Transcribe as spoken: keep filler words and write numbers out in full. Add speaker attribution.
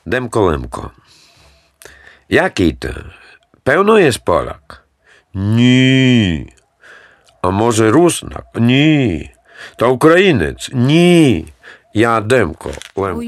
Speaker 1: Demko Lemko. Jaki ty? Pełno jest Polak? Nie. A może Rusnak? Nie. To Ukrainiec? Nie. Ja Demko Lemko.